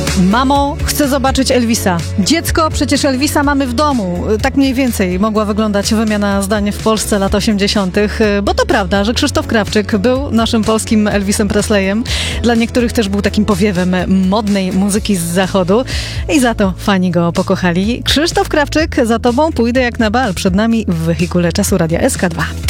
Mamo, chcę zobaczyć Elvisa. Dziecko, przecież Elvisa mamy w domu. Tak mniej więcej mogła wyglądać wymiana zdań w Polsce lat 80. Bo to prawda, że Krzysztof Krawczyk był naszym polskim Elvisem Presleyem. Dla niektórych też był takim powiewem modnej muzyki z zachodu i za to fani go pokochali. Krzysztof Krawczyk, za tobą pójdę jak na bal. Przed nami w wehikule czasu Radia SK2.